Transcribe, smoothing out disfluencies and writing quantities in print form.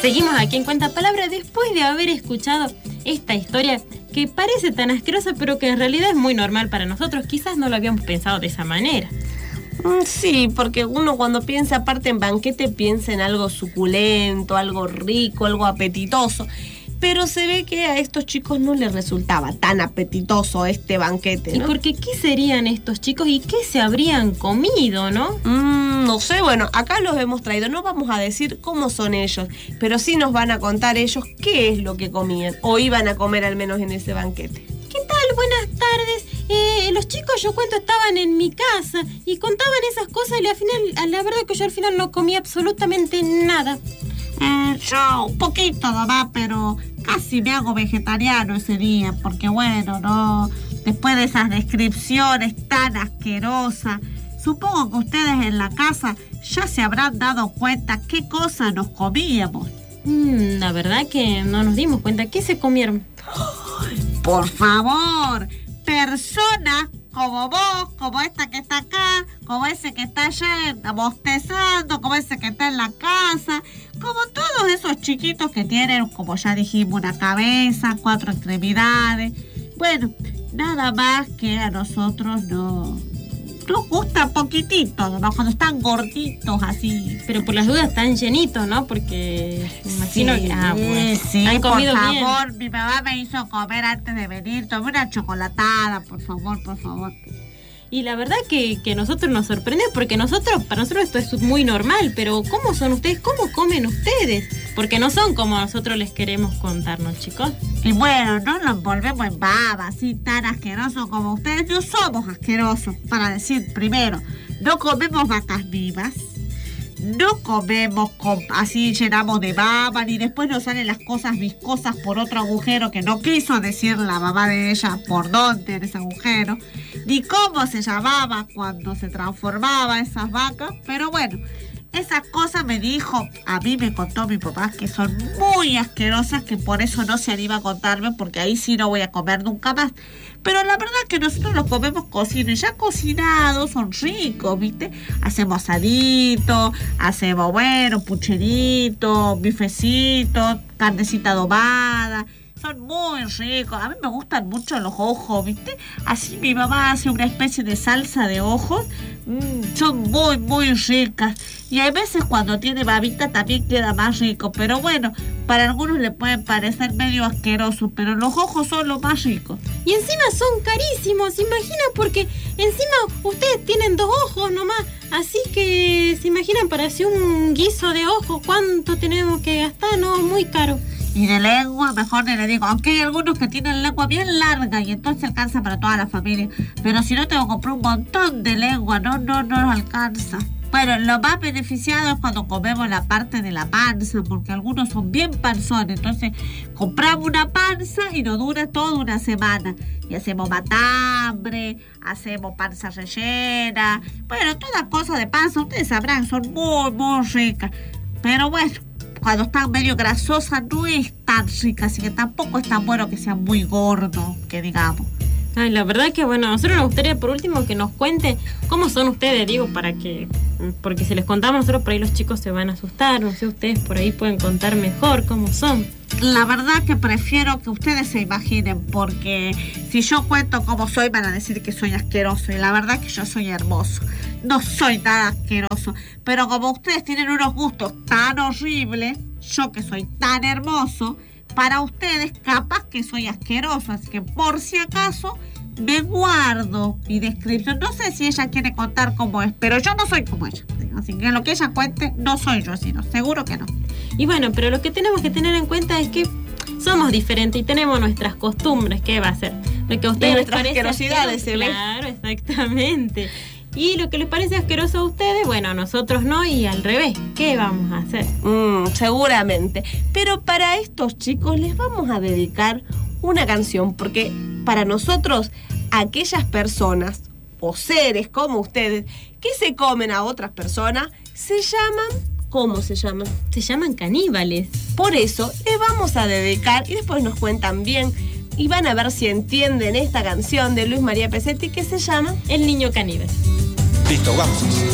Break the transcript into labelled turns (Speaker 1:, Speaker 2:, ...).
Speaker 1: Seguimos aquí en Cuenta Palabra después de haber escuchado esta historia que parece tan asquerosa, pero que en realidad es muy normal para nosotros. Quizás no lo habíamos pensado de esa manera.
Speaker 2: Sí, porque uno cuando piensa aparte en banquete piensa en algo suculento, algo rico, algo apetitoso. Pero se ve que a estos chicos no les resultaba tan apetitoso este banquete, ¿no?
Speaker 1: ¿Y por qué serían estos chicos y qué se habrían comido, no?
Speaker 2: No sé, bueno, acá los hemos traído. No vamos a decir cómo son ellos, pero sí nos van a contar ellos qué es lo que comían o iban a comer al menos en ese banquete.
Speaker 1: ¿Qué tal? Buenas tardes. Los chicos, yo cuento, estaban en mi casa y contaban esas cosas y al final, la verdad que yo al final no comí absolutamente nada.
Speaker 3: Yo un poquito nomás, pero casi me hago vegetariano ese día, porque bueno, no, después de esas descripciones tan asquerosas, supongo que ustedes en la casa ya se habrán dado cuenta qué cosas nos comíamos.
Speaker 1: La verdad que no nos dimos cuenta. ¿Qué se comieron?
Speaker 3: Por favor, personas como vos, como esta que está acá, como ese que está allá bostezando, como ese que está en la casa, como todos esos chiquitos que tienen, como ya dijimos, una cabeza, 4 extremidades. Bueno, nada más que a nosotros nos gusta poquitito, ¿no? Cuando están gorditos así.
Speaker 1: Pero por las dudas están llenitos, ¿no? Porque me imagino que...
Speaker 3: bueno, sí,
Speaker 1: han comido
Speaker 3: por
Speaker 1: bien.
Speaker 3: favor, mi mamá me hizo comer antes de venir. Tomé una chocolatada, por favor, por favor.
Speaker 1: Y la verdad que nosotros nos sorprende porque para nosotros esto es muy normal, pero ¿cómo son ustedes? ¿Cómo comen ustedes? Porque no son como nosotros les queremos contarnos, chicos.
Speaker 3: Y bueno, no nos volvemos en baba, así tan asquerosos como ustedes. No somos asquerosos, para decir primero, no comemos vacas vivas, no comemos así llenamos de baba, ni después nos salen las cosas viscosas por otro agujero que no quiso decir la mamá de ella por dónde era ese agujero, ni cómo se llamaba cuando se transformaba esas vacas, pero bueno, esas cosas a mí me contó mi papá que son muy asquerosas, que por eso no se anima a contarme, porque ahí sí no voy a comer nunca más. Pero la verdad que nosotros los comemos cocidos y ya cocinados son ricos, ¿viste? Hacemos asadito, hacemos, bueno, pucherito, bifecito, carnecita adobada. Son muy ricos. A mí me gustan mucho los ojos, ¿viste? Así mi mamá hace una especie de salsa de ojos. Son muy, muy ricas. Y hay veces cuando tiene babita también queda más rico. Pero bueno, para algunos le pueden parecer medio asqueroso, pero los ojos son los más ricos.
Speaker 1: Y encima son carísimos, imagina, porque encima ustedes tienen 2 ojos nomás. Así que se imaginan para hacer un guiso de ojos cuánto tenemos que gastar, ¿no? Muy caro.
Speaker 3: Y de lengua, mejor ni le digo. Aunque hay algunos que tienen lengua bien larga y entonces alcanza para toda la familia. Pero si no, tengo que comprar un montón de lengua. No nos alcanza. Bueno, lo más beneficiado es cuando comemos la parte de la panza, porque algunos son bien panzones. Entonces, compramos una panza y nos dura toda una semana. Y hacemos matambre, hacemos panza rellena. Bueno, todas cosas de panza, ustedes sabrán, son muy, muy ricas. Pero bueno, cuando están medio grasosas no es tan rica, así que tampoco es tan bueno que sea muy gordo, que digamos.
Speaker 1: Ay, la verdad que bueno, a nosotros nos gustaría por último que nos cuenten cómo son ustedes, digo, porque si les contamos nosotros por ahí los chicos se van a asustar, no sé, ustedes por ahí pueden contar mejor cómo son.
Speaker 3: La verdad que prefiero que ustedes se imaginen, porque si yo cuento cómo soy van a decir que soy asqueroso, y la verdad que yo soy hermoso. No soy nada asqueroso, pero como ustedes tienen unos gustos tan horribles, yo que soy tan hermoso, para ustedes capaz que soy asqueroso, así que por si acaso me guardo mi descripción. No sé si ella quiere contar cómo es, pero yo no soy como ella, así que lo que ella cuente no soy yo, sino seguro que no.
Speaker 1: Y bueno, pero lo que tenemos que tener en cuenta es que somos diferentes y tenemos nuestras costumbres. ¿Qué va a ser? Lo que a ustedes les parece
Speaker 2: asquerosidades se ve.
Speaker 1: Claro, exactamente. Y lo que les parece asqueroso a ustedes, bueno, a nosotros no, y al revés. ¿Qué vamos a hacer?
Speaker 2: Seguramente. Pero para estos chicos les vamos a dedicar una canción, porque para nosotros, aquellas personas o seres como ustedes que se comen a otras personas, se llaman... ¿Cómo se llaman?
Speaker 1: Se llaman caníbales.
Speaker 2: Por eso les vamos a dedicar, y después nos cuentan bien, y van a ver si entienden esta canción de Luis María Pesetti que se llama
Speaker 1: El Niño Caníbal.
Speaker 4: Listo, vamos.